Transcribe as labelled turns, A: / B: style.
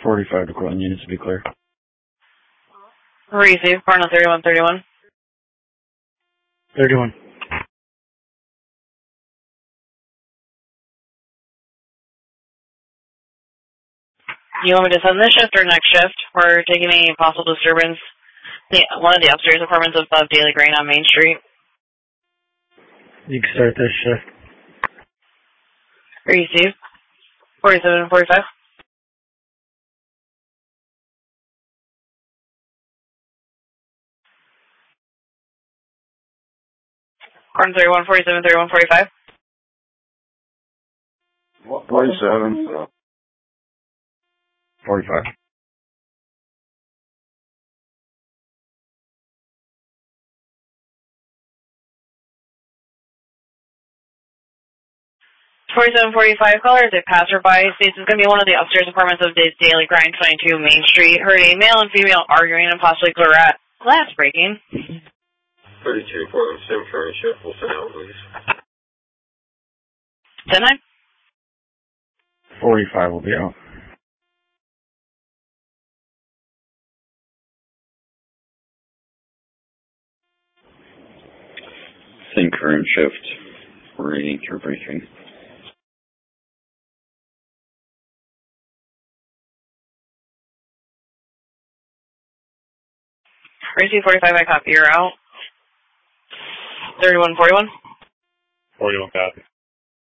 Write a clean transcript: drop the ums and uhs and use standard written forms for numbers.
A: 45 to Cortland units to be clear.
B: Receive, Cardinal 3131.
A: 31.
B: You want me to send this shift or next shift? We're taking a possible disturbance. One of the upstairs apartments above Daily Grain on Main Street.
A: You can start this shift.
B: Receive. 4745. Cardinal 31, 47, 31, 45.
A: 47. 45.
B: 4745 caller is a passerby. States it's going to be one of the upstairs apartments of Daily Grind 22 Main Street. Heard a male and female arguing and possibly glass breaking.
C: 32 Portland, Sim for a shift. We'll send out, please.
B: 10-9.
A: 45 will be out.
D: Think current shift. We're reading through briefing.
B: Receive 45, I copy, you're out. 3141.
E: 41 copy.